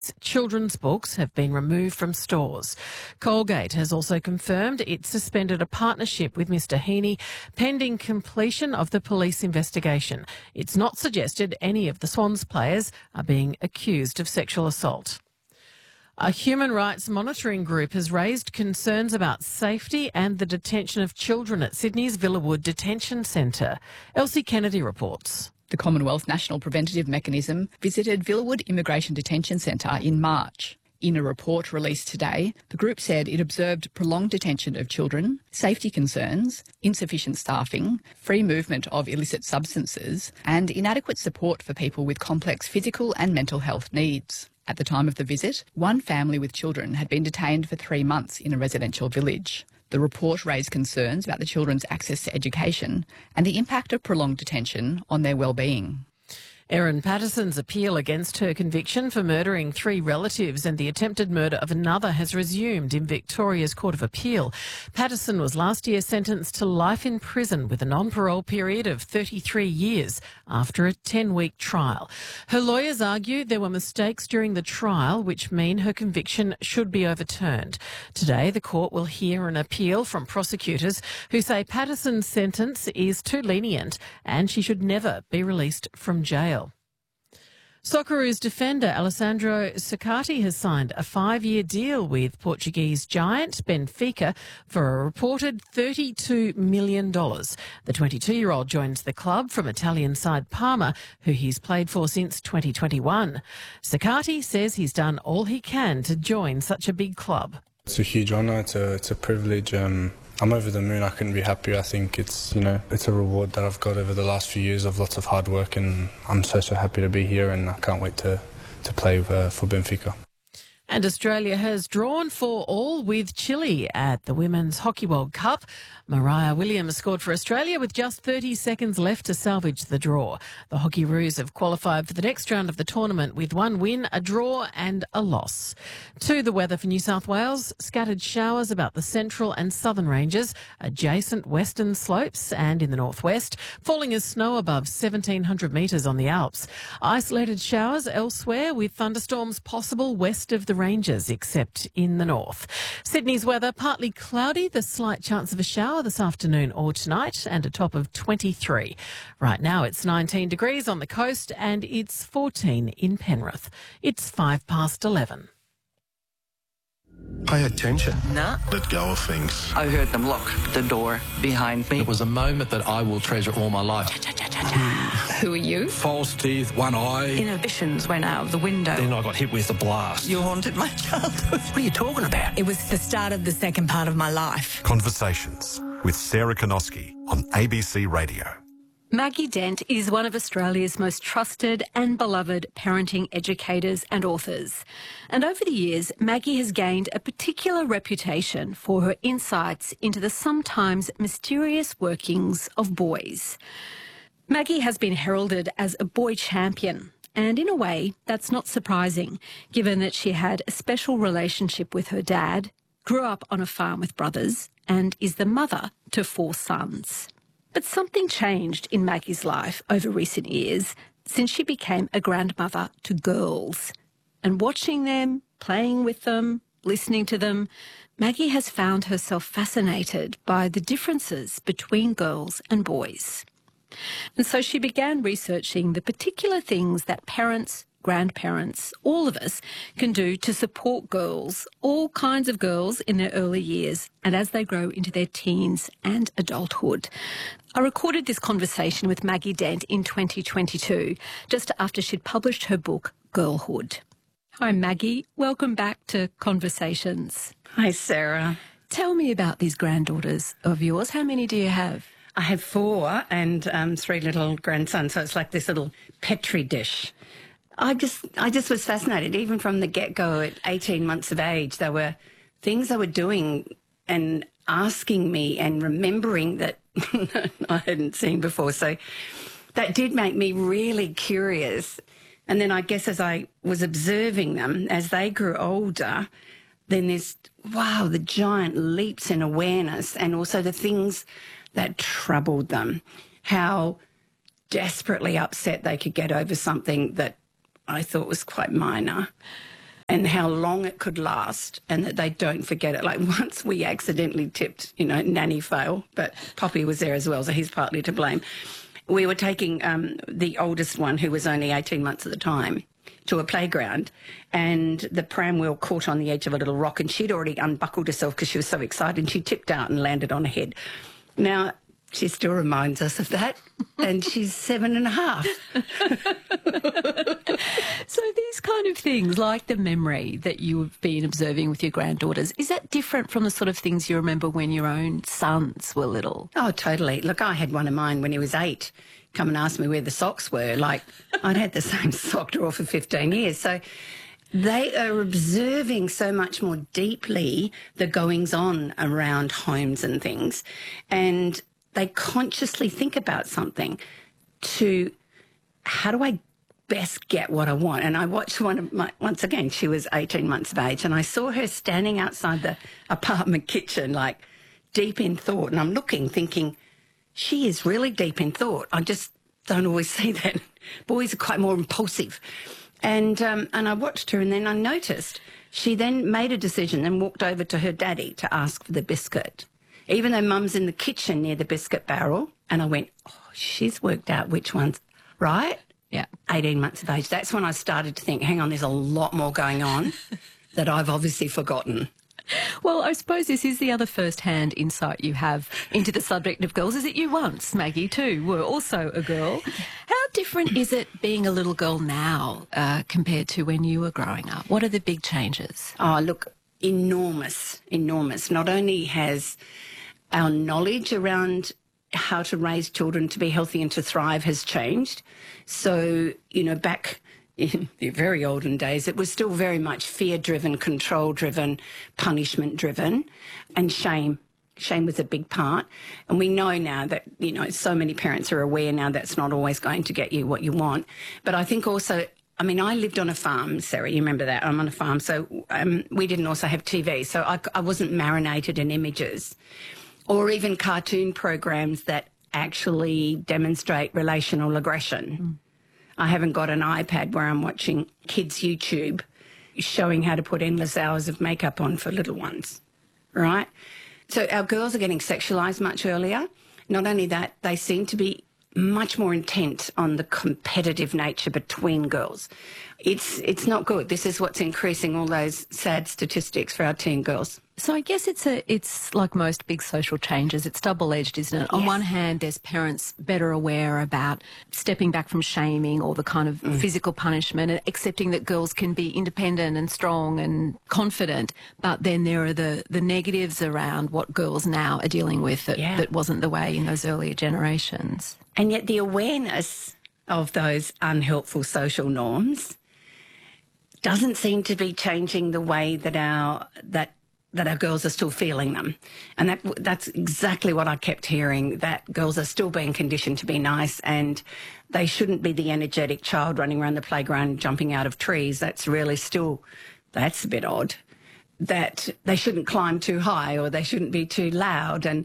Children's books have been removed from stores. Colgate has also confirmed it suspended a partnership with Mr Heaney pending completion of the police investigation. It's not suggested any of the Swans players are being accused of sexual assault. A human rights monitoring group has raised concerns about safety and the detention of children at Sydney's Villawood Detention Centre. Elsie Kennedy reports. The Commonwealth National Preventative Mechanism visited Villawood Immigration Detention Centre in March. In a report released today, the group said it observed prolonged detention of children, safety concerns, insufficient staffing, free movement of illicit substances, and inadequate support for people with complex physical and mental health needs. At the time of the visit, one family with children had been detained for 3 months in a residential village. The report raised concerns about the children's access to education and the impact of prolonged detention on their well-being. Erin Patterson's appeal against her conviction for murdering 3 relatives and the attempted murder of another has resumed in Victoria's Court of Appeal. Patterson was last year sentenced to life in prison with a non-parole period of 33 years after a 10-week trial. Her lawyers argue there were mistakes during the trial which mean her conviction should be overturned. Today, the court will hear an appeal from prosecutors who say Patterson's sentence is too lenient and she should never be released from jail. Socceroos defender Alessandro Saccardi has signed a 5-year deal with Portuguese giant Benfica for a reported $32 million. The 22-year-old joins the club from Italian side Parma, who he's played for since 2021. Saccardi says he's done all he can to join such a big club. It's a huge honour, it's a privilege. I'm over the moon. I couldn't be happier. I think it's a reward that I've got over the last few years of lots of hard work, and I'm so happy to be here, and I can't wait to play for Benfica. And Australia has drawn 4-4 with Chile at the Women's Hockey World Cup. Mariah Williams scored for Australia with just 30 seconds left to salvage the draw. The Hockeyroos have qualified for the next round of the tournament with 1 win, a draw and a loss. To the weather for New South Wales, scattered showers about the central and southern ranges, adjacent western slopes and in the northwest, falling as snow above 1,700 metres on the Alps. Isolated showers elsewhere with thunderstorms possible west of the ranges except in the north. Sydney's weather, partly cloudy, the slight chance of a shower this afternoon or tonight, and a top of 23. Right now it's 19 degrees on the coast and it's 14 in Penrith. It's 11:05. Pay attention. Nah. Let go of things. I heard them lock the door behind me. It was a moment that I will treasure all my life. Who are you? False teeth, one eye. Inhibitions went out of the window. Then I got hit with a blast. You haunted my childhood. What are you talking about? It was the start of the second part of my life. Conversations with Sarah Konoski on ABC Radio. Maggie Dent is one of Australia's most trusted and beloved parenting educators and authors. And over the years, Maggie has gained a particular reputation for her insights into the sometimes mysterious workings of boys. Maggie has been heralded as a boy champion, and in a way, that's not surprising, given that she had a special relationship with her dad, grew up on a farm with brothers, and is the mother to 4 sons. But something changed in Maggie's life over recent years since she became a grandmother to girls. And watching them, playing with them, listening to them, Maggie has found herself fascinated by the differences between girls and boys. And so she began researching the particular things that parents, grandparents, all of us can do to support girls, all kinds of girls in their early years and as they grow into their teens and adulthood. I recorded this conversation with Maggie Dent in 2022, just after she'd published her book, Girlhood. Hi, Maggie. Welcome back to Conversations. Hi, Sarah. Tell me about these granddaughters of yours. How many do you have? I have 4 and 3 little grandsons, so it's like this little Petri dish. I just was fascinated, even from the get-go at 18 months of age. There were things they were doing and asking me and remembering that I hadn't seen before. So that did make me really curious. And then I guess as I was observing them, as they grew older, then there's, wow, the giant leaps in awareness and also the things that troubled them, how desperately upset they could get over something that I thought was quite minor. and how long it could last, and that they don't forget it. Like once we accidentally tipped, Nanny fail, but Poppy was there as well, so he's partly to blame. We were taking the oldest one, who was only 18 months at the time, to a playground, and the pram wheel caught on the edge of a little rock, and she'd already unbuckled herself because she was so excited, and she tipped out and landed on her head. Now, she still reminds us of that, and she's 7.5. So these kind of things, like the memory that you've been observing with your granddaughters, is that different from the sort of things you remember when your own sons were little? Oh, totally. Look, I had one of mine when he was 8 come and ask me where the socks were. Like, I'd had the same sock drawer for 15 years. So they are observing so much more deeply the goings-on around homes and things, and they consciously think about something to, how do I best get what I want? And I watched once again, she was 18 months of age, and I saw her standing outside the apartment kitchen, like deep in thought. And I'm looking, thinking, she is really deep in thought. I just don't always see that. Boys are quite more impulsive. And I watched her, and then I noticed she then made a decision and walked over to her daddy to ask for the biscuit, even though Mum's in the kitchen near the biscuit barrel. And I went, oh, she's worked out which one's right. Yeah. 18 months of age. That's when I started to think, hang on, there's a lot more going on that I've obviously forgotten. Well, I suppose this is the other first-hand insight you have into the subject of girls, is that you once, Maggie, too, were also a girl. How different is it being a little girl now compared to when you were growing up? What are the big changes? Oh, look, enormous, enormous. Not only has our knowledge around how to raise children to be healthy and to thrive has changed. So, back in the very olden days, it was still very much fear-driven, control-driven, punishment-driven, and shame. Shame was a big part. And we know now that, so many parents are aware now that's not always going to get you what you want. But I think also, I lived on a farm, Sarah, you remember that? I'm on a farm, so we didn't also have TV, so I wasn't marinated in images or even cartoon programs that actually demonstrate relational aggression. I haven't got an iPad where I'm watching kids' YouTube showing how to put endless hours of makeup on for little ones, right? So our girls are getting sexualised much earlier. Not only that, they seem to be much more intent on the competitive nature between girls. It's not good. This is what's increasing all those sad statistics for our teen girls. So I guess it's like most big social changes, it's double-edged, isn't it? Yes. On one hand, there's parents better aware about stepping back from shaming or the kind of physical punishment and accepting that girls can be independent and strong and confident. But then there are the negatives around what girls now are dealing with that wasn't the way in those earlier generations. And yet the awareness of those unhelpful social norms doesn't seem to be changing the way that our girls are still feeling them. And that's exactly what I kept hearing, that girls are still being conditioned to be nice and they shouldn't be the energetic child running around the playground jumping out of trees. That's really that's a bit odd. That they shouldn't climb too high or they shouldn't be too loud. And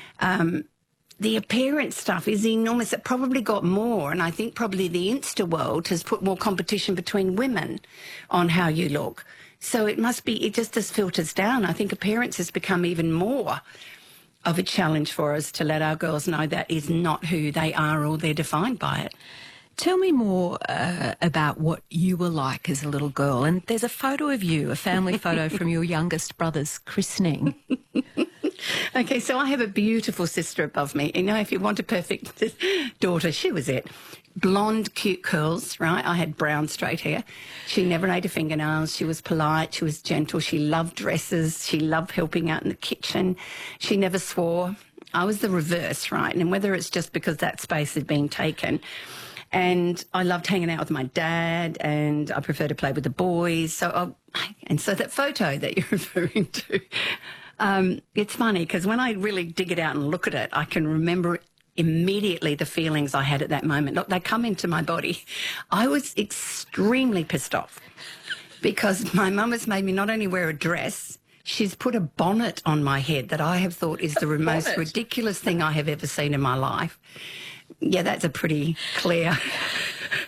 the appearance stuff is enormous. It probably got more, and I think probably the Insta world has put more competition between women on how you look. So it just filters down. I think appearance has become even more of a challenge for us to let our girls know that is not who they are or they're defined by it. Tell me more about what you were like as a little girl. And there's a photo of you, a family photo from your youngest brother's christening. Okay, so I have a beautiful sister above me. If you want a perfect daughter, she was it. Blonde, cute curls, right? I had brown, straight hair. She never ate her fingernails. She was polite. She was gentle. She loved dresses. She loved helping out in the kitchen. She never swore. I was the reverse, right? And whether it's just because that space had been taken. And I loved hanging out with my dad, and I prefer to play with the boys. So that photo that you're referring to, it's funny because when I really dig it out and look at it, I can remember immediately the feelings I had at that moment. Look, they come into my body. I was extremely pissed off because my mum has made me not only wear a dress, she's put a bonnet on my head that I have thought is the most ridiculous thing I have ever seen in my life. Yeah, that's a pretty clear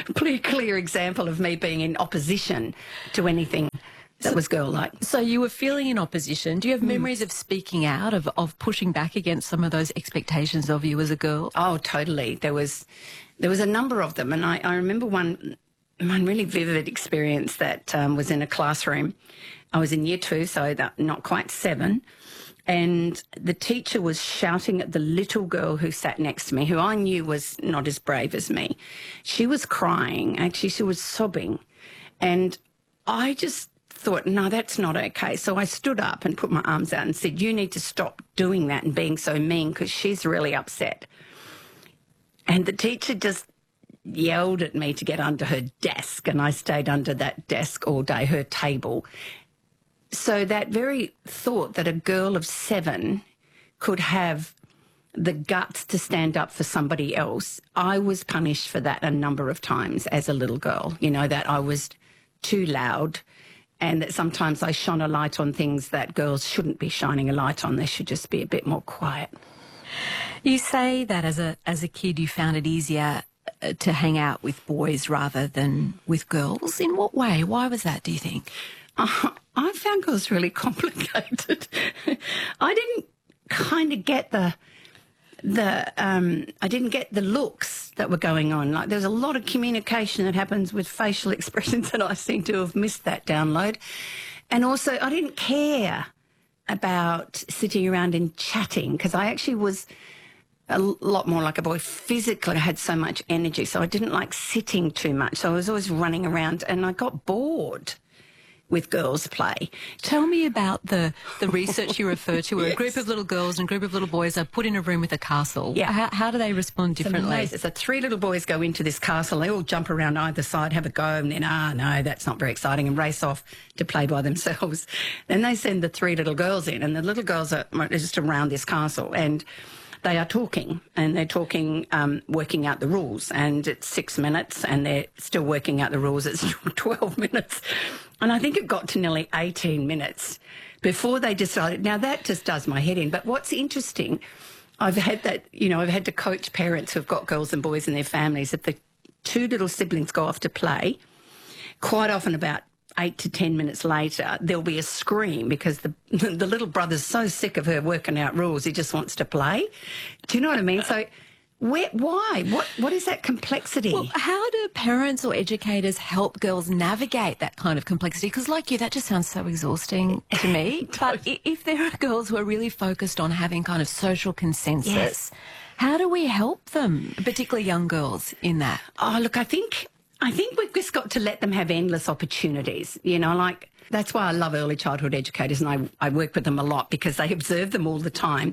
clear example of me being in opposition to anything that was girl-like. So you were feeling in opposition. Do you have memories of speaking out, of pushing back against some of those expectations of you as a girl? Oh, totally. There was a number of them, and I remember one really vivid experience that was in a classroom. I was in year 2, so not quite 7, and the teacher was shouting at the little girl who sat next to me, who I knew was not as brave as me. She was crying. Actually, she was sobbing, and I just thought, no, that's not okay. So I stood up and put my arms out and said, you need to stop doing that and being so mean because she's really upset. And the teacher just yelled at me to get under her desk, and I stayed under that desk all day, her table. So that very thought that a girl of 7 could have the guts to stand up for somebody else, I was punished for that a number of times as a little girl, that I was too loud, and that sometimes I shone a light on things that girls shouldn't be shining a light on. They should just be a bit more quiet. You say that as a kid you found it easier to hang out with boys rather than with girls. In what way? Why was that, do you think? I found girls really complicated. I didn't kind of get I didn't get the looks that were going on. Like, there's a lot of communication that happens with facial expressions, and I seem to have missed that download. And also, I didn't care about sitting around and chatting because I actually was a lot more like a boy. Physically, I had so much energy, so I didn't like sitting too much. So I was always running around, and I got bored with girls' play. Tell me about the research you refer to, where Yes. a group of little girls and a group of little boys are put in a room with a castle. Yeah. How do they respond differently? So 3 little boys go into this castle. They all jump around either side, have a go, and then, no, that's not very exciting, and race off to play by themselves. Then they send the 3 little girls in, and the little girls are just around this castle, and they are talking, and they're talking, working out the rules, and it's 6 minutes, and they're still working out the rules. It's 12 minutes. And I think it got to nearly 18 minutes before they decided. Now, that just does my head in. But what's interesting, I've had to coach parents who've got girls and boys in their families. If the 2 little siblings go off to play, quite often about 8 to 10 minutes later, there'll be a scream because the little brother's so sick of her working out rules, he just wants to play. Do you know what I mean? So why? What is that complexity? Well, how do parents or educators help girls navigate that kind of complexity? Because like you, that just sounds so exhausting to me. But if there are girls who are really focused on having kind of social consensus, Yes. how do we help them, particularly young girls, in that? Oh, look, I think we've just got to let them have endless opportunities, like that's why I love early childhood educators, and I work with them a lot because they observe them all the time.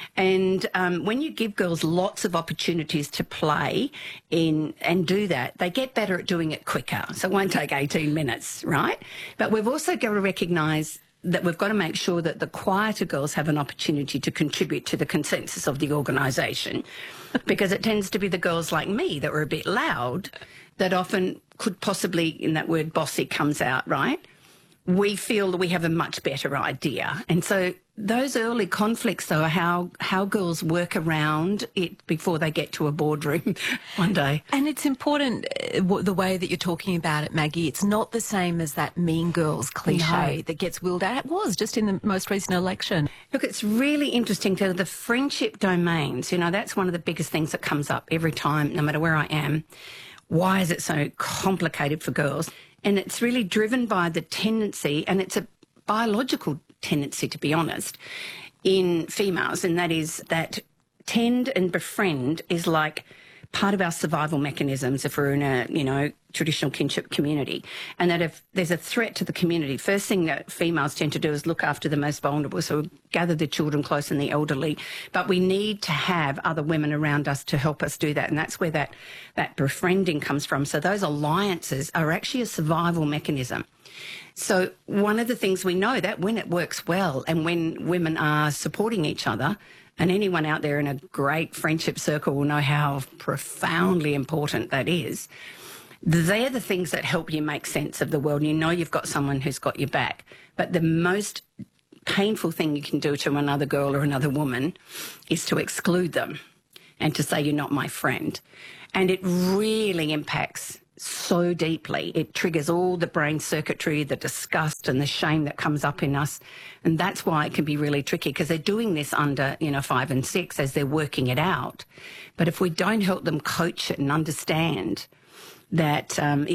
And when you give girls lots of opportunities to play in and do that, they get better at doing it quicker. So it won't take 18 minutes, right? But we've also got to recognise that we've got to make sure that the quieter girls have an opportunity to contribute to the consensus of the organisation, because it tends to be the girls like me that were a bit loud that often could possibly, in that word bossy comes out, right? We feel that we have a much better idea. And so those early conflicts, though, are how girls work around it before they get to a boardroom one day. And it's important, the way that you're talking about it, Maggie. It's not the same as that Mean Girls cliche that gets wheeled out. It was just in the most recent election. Look, it's really interesting to the friendship domains. That's one of the biggest things that comes up every time, no matter where I am. Why is it so complicated for girls? And it's really driven by the tendency, and it's a biological tendency, to be honest, in females, and that is that tend and befriend is like part of our survival mechanisms if we're in a, traditional kinship community. And that if there's a threat to the community, first thing that females tend to do is look after the most vulnerable. So gather the children close and the elderly. But we need to have other women around us to help us do that. And that's where that befriending comes from. So those alliances are actually a survival mechanism. So one of the things we know that when it works well and when women are supporting each other, and anyone out there in a great friendship circle will know how profoundly important that is, they're the things that help you make sense of the world. And you've got someone who's got your back. But the most painful thing you can do to another girl or another woman is to exclude them and to say, you're not my friend. And it really impacts so deeply. It triggers all the brain circuitry, the disgust and the shame that comes up in us. And that's why it can be really tricky, because they're doing this under, 5 and 6 as they're working it out. But if we don't help them coach it and understand that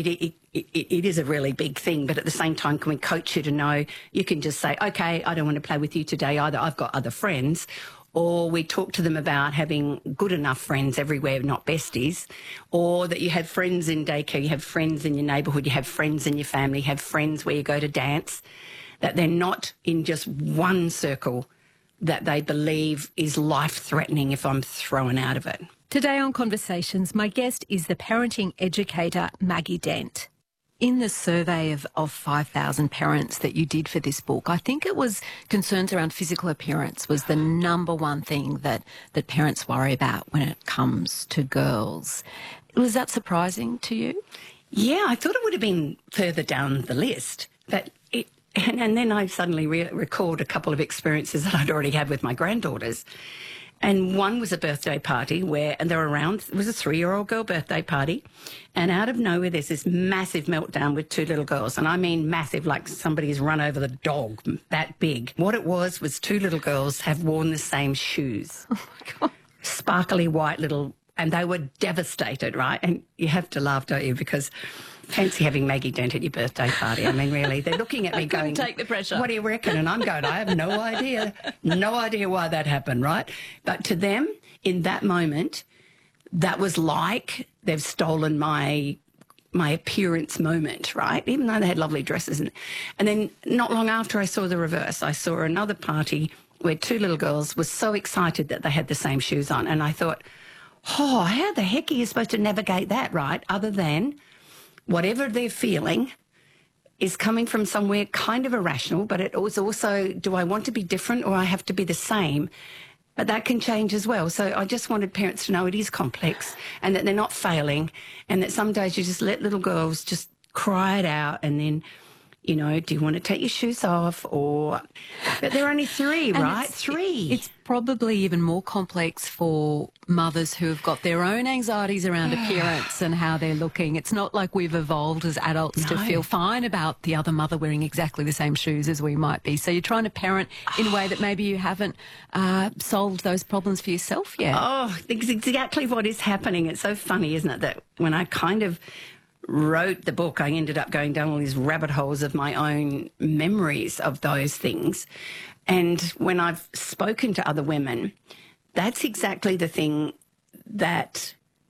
it is a really big thing, but at the same time, can we coach you to know you can just say, okay, I don't want to play with you today either. I've got other friends. Or we talk to them about having good enough friends everywhere, not besties, or that you have friends in daycare, you have friends in your neighbourhood, you have friends in your family, you have friends where you go to dance, that they're not in just one circle that they believe is life-threatening if I'm thrown out of it. Today on Conversations, my guest is the parenting educator Maggie Dent. In the survey of 5,000 parents that you did for this book, I think it was concerns around physical appearance was the number one thing that parents worry about when it comes to girls. Was that surprising to you? Yeah, I thought it would have been further down the list. But and then I suddenly recalled a couple of experiences that I'd already had with my granddaughters. And one was a birthday party and they were around. It was a 3-year-old girl birthday party. And out of nowhere, there's this massive meltdown with 2 little girls. And I mean massive, like somebody's run over the dog, that big. What it was 2 little girls have worn the same shoes. Oh, my God. Sparkly white little, and they were devastated, right? And you have to laugh, don't you? Because fancy having Maggie Dent at your birthday party. I mean, really, they're looking at me going, take the pressure. What do you reckon? And I'm going, I have no idea why that happened, right? But to them, in that moment, that was like they've stolen my appearance moment, right? Even though they had lovely dresses. And then not long after, I saw the reverse. I saw another party where 2 little girls were so excited that they had the same shoes on. And I thought, oh, how the heck are you supposed to navigate that, right? Other than whatever they're feeling is coming from somewhere kind of irrational, but it was also, do I want to be different or I have to be the same? But that can change as well. So I just wanted parents to know it is complex and that they're not failing, and that some days you just let little girls just cry it out, and then, do you want to take your shoes off? But they're only 3, right? 3. It's probably even more complex for mothers who have got their own anxieties around appearance and how they're looking. It's not like we've evolved as adults to feel fine about the other mother wearing exactly the same shoes as we might be. So you're trying to parent in a way that maybe you haven't solved those problems for yourself yet. Oh, that's exactly what is happening. It's so funny, isn't it, that when I kind of wrote the book, I ended up going down all these rabbit holes of my own memories of those things. And when I've spoken to other women, that's exactly the thing that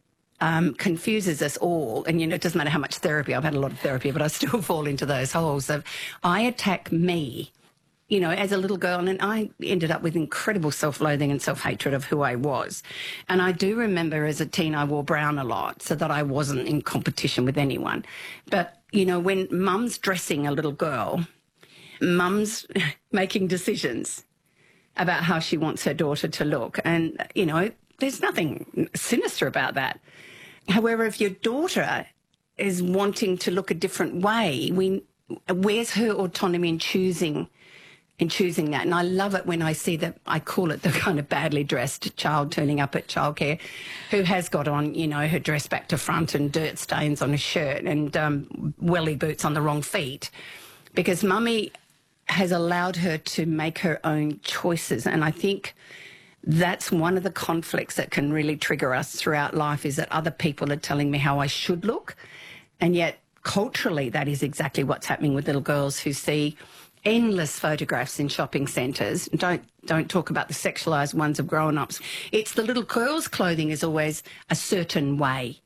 confuses us all. And, it doesn't matter how much therapy. I've had a lot of therapy, but I still fall into those holes of I attack me, as a little girl. And I ended up with incredible self-loathing and self-hatred of who I was. And I do remember as a teen, I wore brown a lot so that I wasn't in competition with anyone. But, when mum's dressing a little girl, mum's making decisions about how she wants her daughter to look. And, there's nothing sinister about that. However, if your daughter is wanting to look a different way, where's her autonomy in choosing that? And I love it when I see that, I call it the kind of badly dressed child turning up at childcare who has got on, her dress back to front and dirt stains on her shirt and welly boots on the wrong feet, because mummy has allowed her to make her own choices. And I think that's one of the conflicts that can really trigger us throughout life, is that other people are telling me how I should look. And yet culturally, that is exactly what's happening with little girls who see endless photographs in shopping centres. Don't talk about the sexualised ones of grown-ups. It's the little girls' clothing is always a certain way,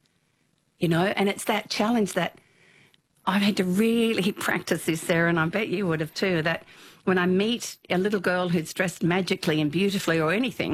and it's that challenge that I've had to really practice this, Sarah, and I bet you would have too, that when I meet a little girl who's dressed magically and beautifully or anything,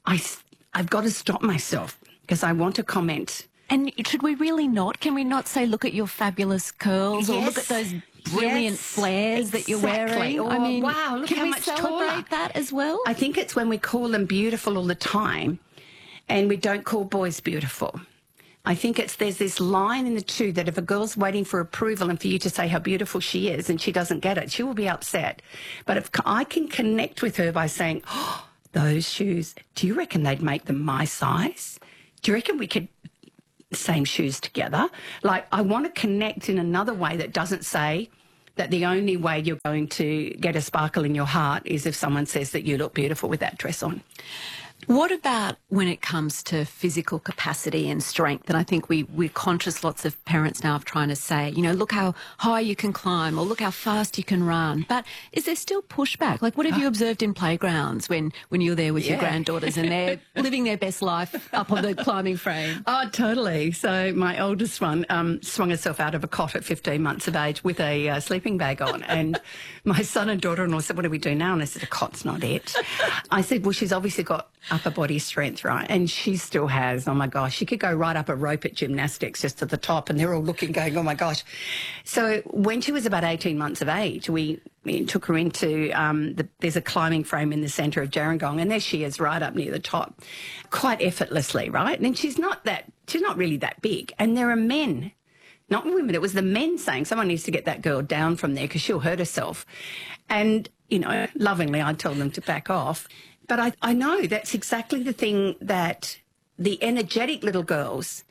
I've got to stop myself because I want to comment. And should we really not? Can we not say, look at your fabulous curls, or look at those brilliant flares that you're wearing? Or, wow, look how much taller. Can we celebrate that as well? I think it's when we call them beautiful all the time and we don't call boys beautiful. I think there's this line in the two that if a girl's waiting for approval and for you to say how beautiful she is and she doesn't get it, she will be upset. But if I can connect with her by saying, oh, those shoes, do you reckon they'd make them my size? Do you reckon we could same shoes together. Like, I want to connect in another way that doesn't say that the only way you're going to get a sparkle in your heart is if someone says that you look beautiful with that dress on. What about when it comes to physical capacity and strength? And I think we're conscious, lots of parents now, of trying to say, you know, look how high you can climb or look how fast you can run. But is there still pushback? Like, what have you observed in playgrounds when you're there with your granddaughters and they're living their best life up on the climbing frame? Oh, totally. So my oldest one swung herself out of a cot at 15 months of age with a sleeping bag on. And my son and daughter-in-law said, what do we do now? And I said, a cot's not it. I said, well, she's obviously got upper body strength, right? And she still has. Oh my gosh, she could go right up a rope at gymnastics just to the top, and they're all looking, going, oh my gosh. So when she was about 18 months of age, we took her into there's a climbing frame in the centre of Gerringong, and there she is right up near the top, quite effortlessly, right? And she's not really that big. And there are men, not women, it was the men saying, someone needs to get that girl down from there because she'll hurt herself. And, you know, lovingly, I'd tell them to back off. But I know that's exactly the thing that the energetic little girls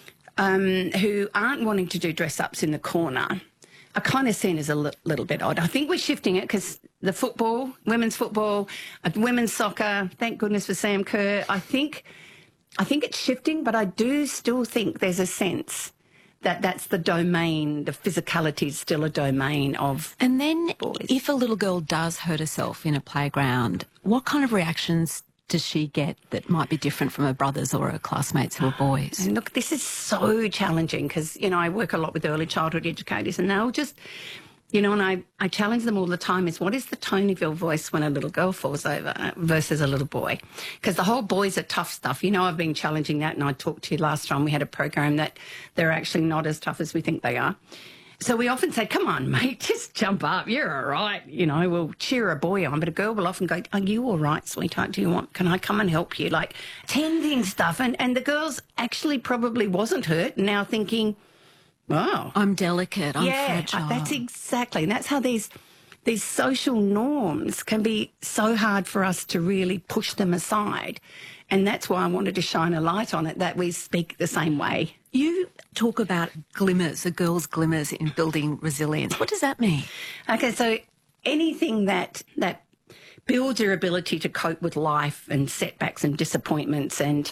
who aren't wanting to do dress-ups in the corner are kind of seen as a little bit odd. I think we're shifting it because the football, women's football, women's soccer, thank goodness for Sam Kerr, I think it's shifting, but I do still think there's a sense that that's the domain, the physicality is still a domain of And then boys. If a little girl does hurt herself in a playground, what kind of reactions does she get that might be different from her brothers or her classmates who are boys? And look, this is so challenging because, you know, I work a lot with early childhood educators and they'll just, you know, and I challenge them all the time is what is the tone of your voice when a little girl falls over versus a little boy? Because the whole boys are tough stuff. You know, I've been challenging that, and I talked to you last time we had a program that they're actually not as tough as we think they are. So we often say, come on, mate, just jump up. You're all right. You know, we'll cheer a boy on. But a girl will often go, are you all right, sweetheart? Can I come and help you? Like tending stuff. And the girls actually probably wasn't hurt, now thinking, wow. I'm delicate, I'm fragile. That's exactly. And that's how these social norms can be so hard for us to really push them aside. And that's why I wanted to shine a light on it, that we speak the same way. You talk about glimmers, a girl's glimmers in building resilience. What does that mean? Okay, so anything that builds your ability to cope with life and setbacks and disappointments and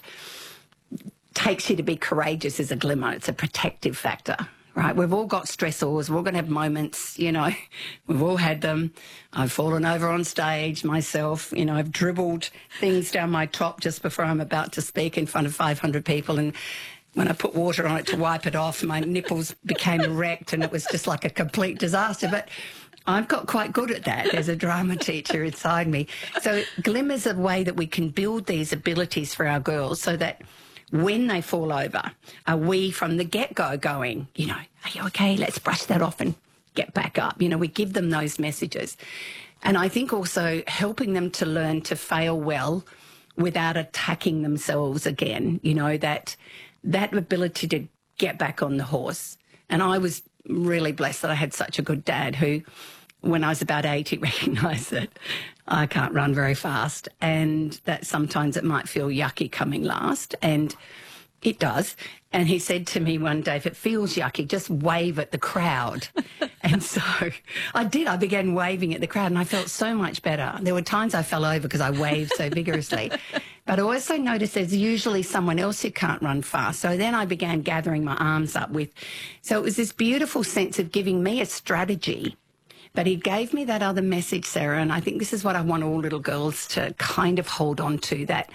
takes you to be courageous is a glimmer. It's a protective factor, right? We've all got stressors. We're all going to have moments, you know. We've all had them. I've fallen over on stage myself. You know, I've dribbled things down my top just before I'm about to speak in front of 500 people, and when I put water on it to wipe it off, my nipples became erect and it was just like a complete disaster. But I've got quite good at that. There's a drama teacher inside me. So glimmers of a way that we can build these abilities for our girls so that when they fall over, are we from the get-go going, you know, are you okay? Let's brush that off and get back up. You know, we give them those messages. And I think also helping them to learn to fail well without attacking themselves again, you know, that ability to get back on the horse. And I was really blessed that I had such a good dad who, when I was about 8, he recognised that I can't run very fast and that sometimes it might feel yucky coming last, and it does. And he said to me one day, if it feels yucky, just wave at the crowd. And so I did. I began waving at the crowd and I felt so much better. There were times I fell over because I waved so vigorously. But I also noticed there's usually someone else who can't run fast. So then I began gathering my arms up so it was this beautiful sense of giving me a strategy. But he gave me that other message, Sarah, and I think this is what I want all little girls to kind of hold on to, that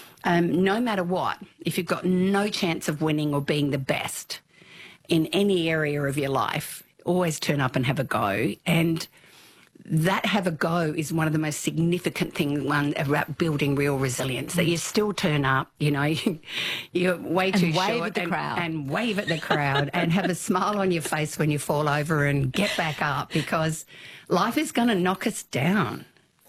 no matter what, if you've got no chance of winning or being the best in any area of your life, always turn up and have a go. And that have a go is one of the most significant things about building real resilience, that you still turn up, you know, you're way too short. And wave at the crowd. And wave at the crowd and have a smile on your face when you fall over and get back up, because life is going to knock us down.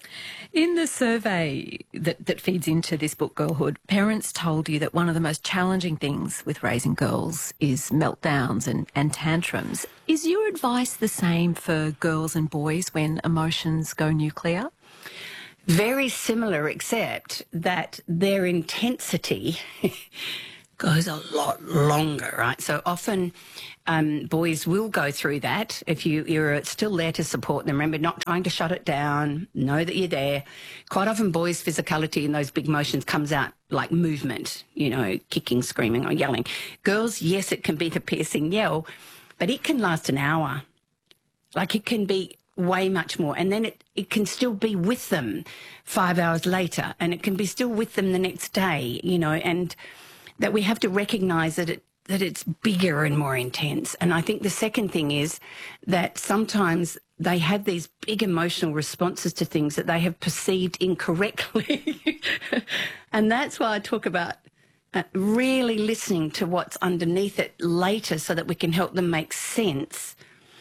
In the survey that feeds into this book, Girlhood, parents told you that one of the most challenging things with raising girls is meltdowns and tantrums. Is your advice the same for girls and boys when emotions go nuclear? Very similar, except that their intensity goes a lot longer, right? So often boys will go through that if you're still there to support them. Remember, not trying to shut it down, know that you're there. Quite often boys' physicality and those big motions comes out like movement, you know, kicking, screaming or yelling. Girls, yes, it can be the piercing yell, but it can last an hour. Like it can be way much more. And then it can still be with them 5 hours later, and it can be still with them the next day, you know, and that we have to recognise that it's bigger and more intense. And I think the second thing is that sometimes they have these big emotional responses to things that they have perceived incorrectly. And that's why I talk about really listening to what's underneath it later so that we can help them make sense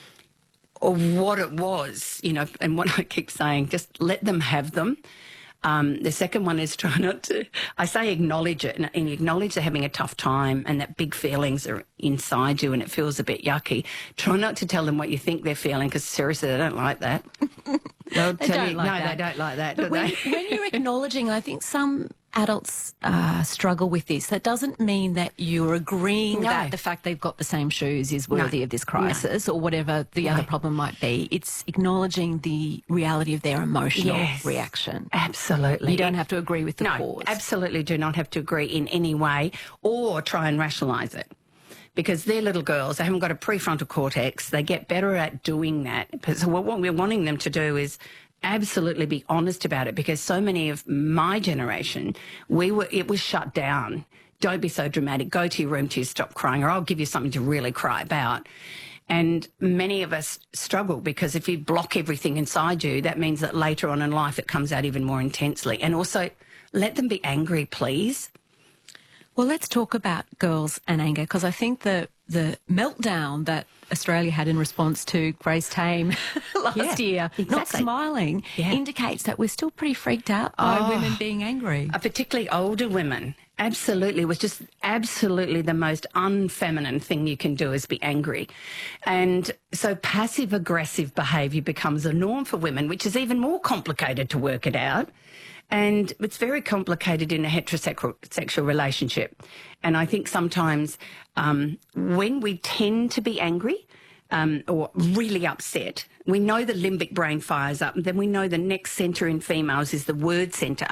of what it was, you know, and what I keep saying, just let them have them. The second one is try not to, I say acknowledge it and acknowledge they're having a tough time and that big feelings are inside you and it feels a bit yucky. Try not to tell them what you think they're feeling because seriously, they don't like that. They'll tell you, no, they don't like that. But when you're acknowledging, I think some adults struggle with this. That doesn't mean that you're agreeing that the fact they've got the same shoes is worthy of this crisis or whatever the other problem might be. It's acknowledging the reality of their emotional reaction. Absolutely. You don't have to agree with the cause. Absolutely do not have to agree in any way or try and rationalise it. Because they're little girls, they haven't got a prefrontal cortex. They get better at doing that. So what we're wanting them to do is absolutely be honest about it, because so many of my generation, it was shut down. Don't be so dramatic. Go to your room till you stop crying, or I'll give you something to really cry about. And many of us struggle because if you block everything inside you, that means that later on in life it comes out even more intensely. And also, let them be angry, please. Well, let's talk about girls and anger, because I think the meltdown that Australia had in response to Grace Tame last year, not smiling, indicates that we're still pretty freaked out by women being angry. Particularly older women. Absolutely. It was just absolutely the most unfeminine thing you can do is be angry. And so passive-aggressive behaviour becomes a norm for women, which is even more complicated to work it out. And it's very complicated in a heterosexual relationship. And I think sometimes when we tend to be angry or really upset, we know the limbic brain fires up, and then we know the next centre in females is the word centre.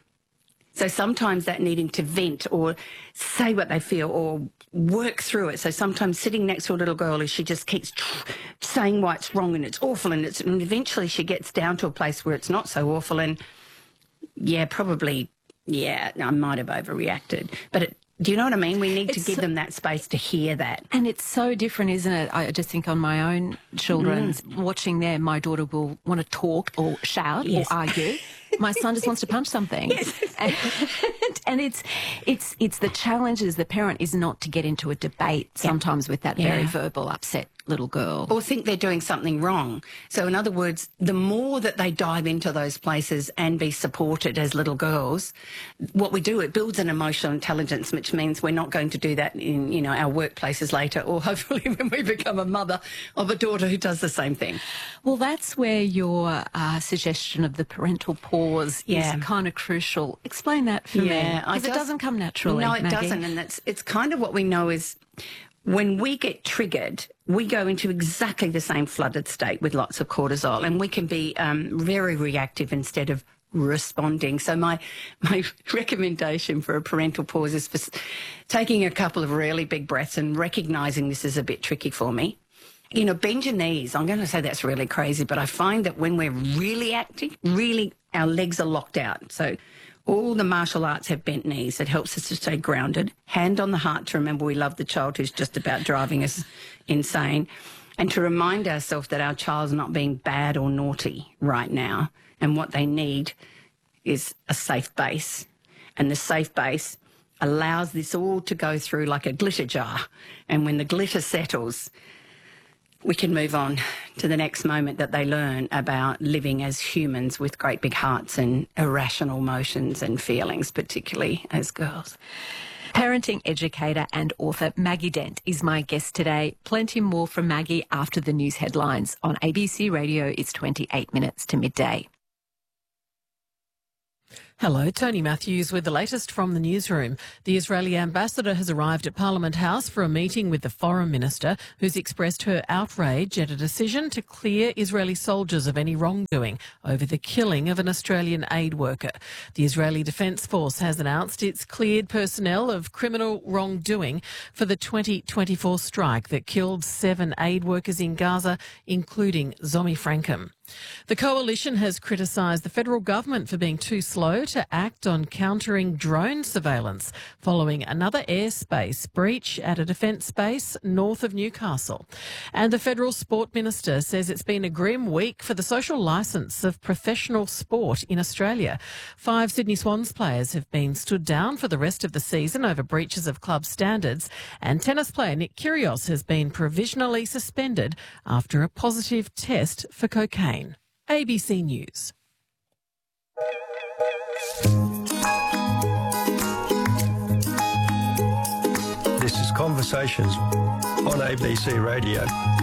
So sometimes that needing to vent or say what they feel or work through it. So sometimes sitting next to a little girl as she just keeps saying why it's wrong and it's awful, and eventually she gets down to a place where it's not so awful and probably, I might have overreacted. But do you know what I mean? We need to give them that space to hear that. And it's so different, isn't it? I just think on my own children, watching them, my daughter will want to talk or shout or argue. My son just wants to punch something. And it's the challenge as the parent is not to get into a debate sometimes with that very verbal, upset little girl. Or think they're doing something wrong. So in other words, the more that they dive into those places and be supported as little girls, what we do, it builds an emotional intelligence, which means we're not going to do that in, you know, our workplaces later, or hopefully when we become a mother of a daughter who does the same thing. Well, that's where your suggestion of the parental pause is kind of crucial. Explain that for me. Because it doesn't come naturally. No, it Maggie. doesn't. And it's kind of what we know is when we get triggered, we go into exactly the same flooded state with lots of cortisol, and we can be very reactive instead of responding. So my recommendation for a parental pause is for taking a couple of really big breaths and recognising this is a bit tricky for me. You know, bend your knees. I'm going to say that's really crazy, but I find that when we're really active, really our legs are locked out. So all the martial arts have bent knees. It helps us to stay grounded. Hand on the heart to remember we love the child who's just about driving us insane, and to remind ourselves that our child's not being bad or naughty right now, and what they need is a safe base. And the safe base allows this all to go through like a glitter jar. And when the glitter settles, we can move on to the next moment that they learn about living as humans with great big hearts and irrational emotions and feelings, particularly as girls. Parenting educator and author Maggie Dent is my guest today. Plenty more from Maggie after the news headlines on ABC Radio. It's 28 minutes to midday. Hello, Tony Matthews with the latest from the newsroom. The Israeli ambassador has arrived at Parliament House for a meeting with the foreign minister, who's expressed her outrage at a decision to clear Israeli soldiers of any wrongdoing over the killing of an Australian aid worker. The Israeli Defence Force has announced it's cleared personnel of criminal wrongdoing for the 2024 strike that killed 7 aid workers in Gaza, including Zomi Frankham. The coalition has criticised the federal government for being too slow to act on countering drone surveillance following another airspace breach at a defence base north of Newcastle. And the federal sport minister says it's been a grim week for the social licence of professional sport in Australia. 5 Sydney Swans players have been stood down for the rest of the season over breaches of club standards, and tennis player Nick Kyrgios has been provisionally suspended after a positive test for cocaine. ABC News. This is Conversations on ABC Radio.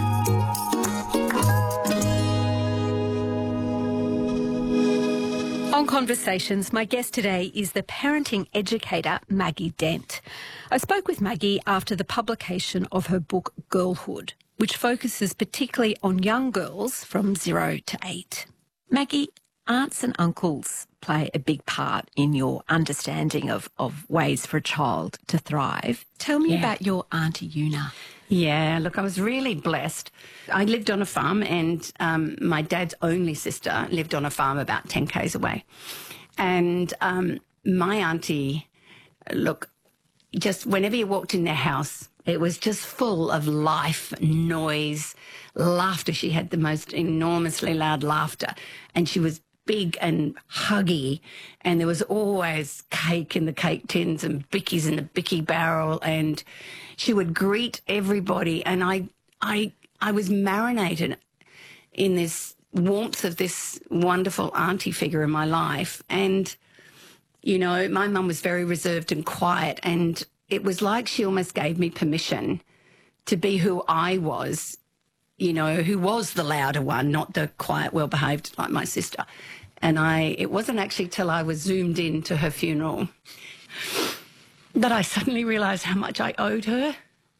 On Conversations, my guest today is the parenting educator Maggie Dent. I spoke with Maggie after the publication of her book Girlhood, which focuses particularly on young girls from 0 to 8. Maggie, aunts and uncles play a big part in your understanding of ways for a child to thrive. Tell me about your Auntie Una. Yeah, look, I was really blessed. I lived on a farm, and my dad's only sister lived on a farm about 10 k's away. And my auntie, look, just whenever you walked in their house, it was just full of life, noise, laughter. She had the most enormously loud laughter, and she was big and huggy, and there was always cake in the cake tins and bickies in the bicky barrel, and she would greet everybody. And I was marinated in this warmth of this wonderful auntie figure in my life. And, you know, my mum was very reserved and quiet, and it was like she almost gave me permission to be who I was, you know, who was the louder one, not the quiet, well-behaved like my sister. And it wasn't actually till I was zoomed in to her funeral that I suddenly realised how much I owed her.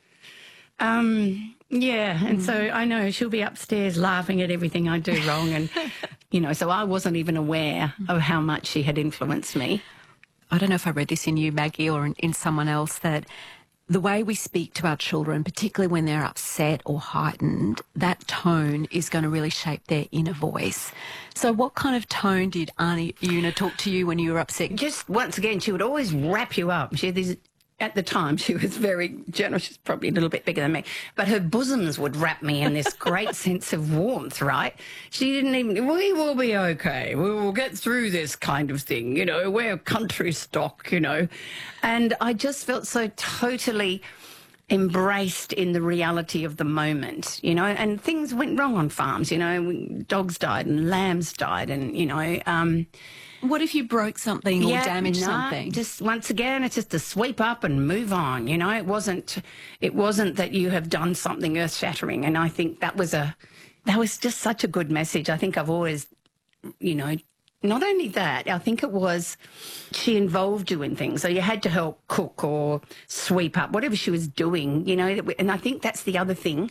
And so I know she'll be upstairs laughing at everything I do wrong. And, you know, so I wasn't even aware of how much she had influenced me. I don't know if I read this in you, Maggie, or in someone else, that the way we speak to our children, particularly when they're upset or heightened, that tone is going to really shape their inner voice. So what kind of tone did Auntie Una talk to you when you were upset? Just, once again, she would always wrap you up. She had these... At the time, she was very generous. She's probably a little bit bigger than me. But her bosoms would wrap me in this great sense of warmth, right? She didn't even, we will be okay. We will get through this kind of thing, you know, we're country stock, you know. And I just felt so totally embraced in the reality of the moment, you know. And things went wrong on farms, you know. Dogs died and lambs died and, you know... What if you broke something or damaged something? Just once again, it's just to sweep up and move on. You know, it wasn't that you have done something earth-shattering. And I think that was just such a good message. I think I've always, you know, not only that, I think it was she involved you in things. So you had to help cook or sweep up, whatever she was doing, you know. And I think that's the other thing.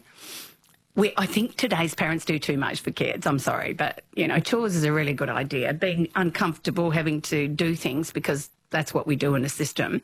I think today's parents do too much for kids. I'm sorry, but, you know, chores is a really good idea. Being uncomfortable having to do things because that's what we do in a system.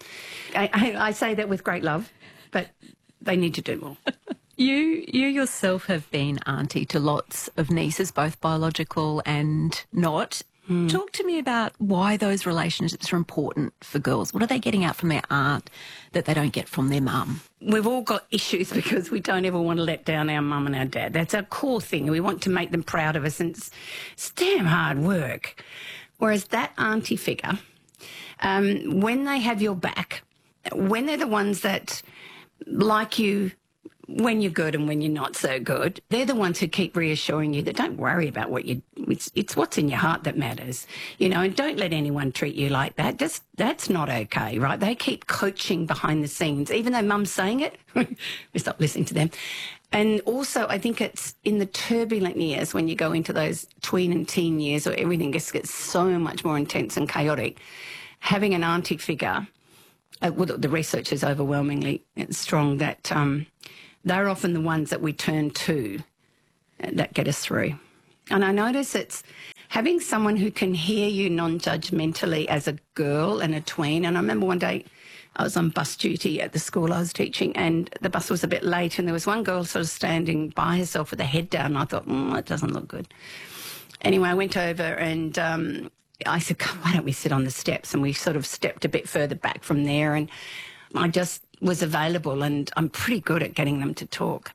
I say that with great love, but they need to do more. You yourself have been auntie to lots of nieces, both biological and not. Talk to me about why those relationships are important for girls. What are they getting out from their aunt that they don't get from their mum? We've all got issues because we don't ever want to let down our mum and our dad. That's our core thing. We want to make them proud of us, and it's damn hard work. Whereas that auntie figure, when they have your back, when they're the ones that like you when you're good and when you're not so good. They're the ones who keep reassuring you that don't worry about what it's what's in your heart that matters, and don't let anyone treat you like that. That's not okay, right? They keep coaching behind the scenes, even though mum's saying it, we stop listening to them. And also, I think it's in the turbulent years when you go into those tween and teen years where everything just gets so much more intense and chaotic, having an auntie figure, the research is overwhelmingly strong that they're often the ones that we turn to that get us through. And I notice it's having someone who can hear you non-judgmentally as a girl and a tween. And I remember one day I was on bus duty at the school I was teaching, and the bus was a bit late, and there was one girl sort of standing by herself with her head down, and I thought, that doesn't look good. Anyway, I went over and I said, why don't we sit on the steps? And we sort of stepped a bit further back from there, and I just was available, and I'm pretty good at getting them to talk.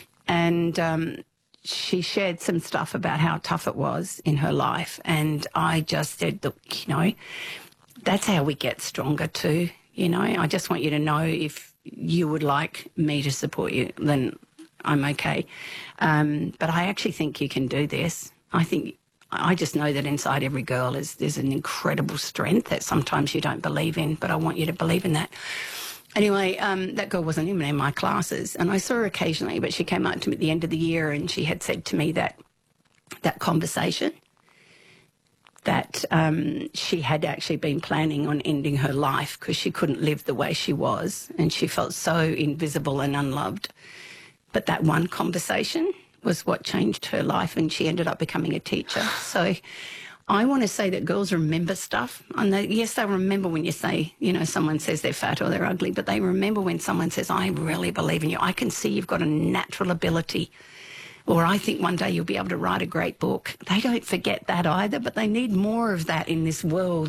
And she shared some stuff about how tough it was in her life, and I just said, look, that's how we get stronger too. I just want you to know if you would like me to support you, then I'm okay. But I actually think you can do this. I just know that inside every girl there's an incredible strength that sometimes you don't believe in, but I want you to believe in that. Anyway, that girl wasn't even in my classes, and I saw her occasionally, but she came up to me at the end of the year and she had said to me that conversation, that she had actually been planning on ending her life because she couldn't live the way she was and she felt so invisible and unloved. But that one conversation was what changed her life, and she ended up becoming a teacher. So I want to say that girls remember stuff. And yes, they remember when you say, someone says they're fat or they're ugly, but they remember when someone says, I really believe in you. I can see you've got a natural ability. Or I think one day you'll be able to write a great book. They don't forget that either, but they need more of that in this world